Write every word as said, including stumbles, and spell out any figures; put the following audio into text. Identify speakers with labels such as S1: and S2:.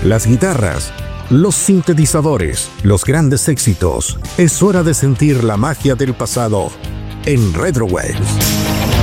S1: las guitarras, los sintetizadores, los grandes éxitos. Es hora de sentir la magia del pasado en Retro Waves.